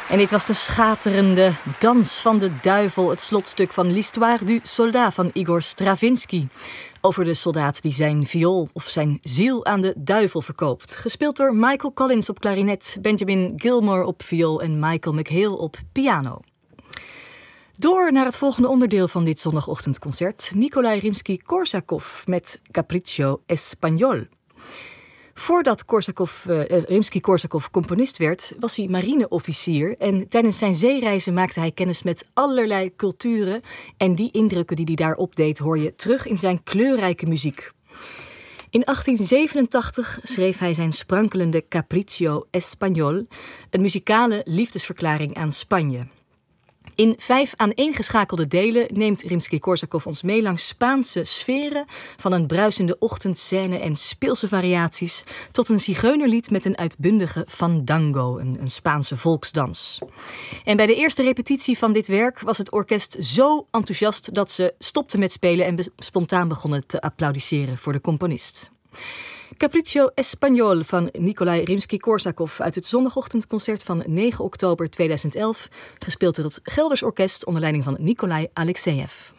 En dit was de schaterende Dans van de Duivel, het slotstuk van L'Histoire du Soldat van Igor Stravinsky. Over de soldaat die zijn viool of zijn ziel aan de duivel verkoopt. Gespeeld door Michael Collins op klarinet, Benjamin Gilmore op viool en Michael McHale op piano. Door naar het volgende onderdeel van dit zondagochtendconcert. Nikolai Rimsky-Korsakov met Capriccio Espagnol. Voordat Rimsky-Korsakov componist werd, was hij marineofficier. En tijdens zijn zeereizen maakte hij kennis met allerlei culturen. En die indrukken die hij daar opdeed hoor je terug in zijn kleurrijke muziek. In 1887 schreef hij zijn sprankelende Capriccio Espagnol, een muzikale liefdesverklaring aan Spanje. In 5 aaneengeschakelde delen neemt Rimsky-Korsakov ons mee langs Spaanse sferen, van een bruisende ochtendscène en speelse variaties, tot een zigeunerlied met een uitbundige fandango, een Spaanse volksdans. En bij de eerste repetitie van dit werk was het orkest zo enthousiast dat ze stopten met spelen en spontaan begonnen te applaudisseren voor de componist. Capriccio Espagnol van Nikolai Rimsky-Korsakov uit het zondagochtendconcert van 9 oktober 2011, gespeeld door het Gelders Orkest onder leiding van Nikolai Alexeyev.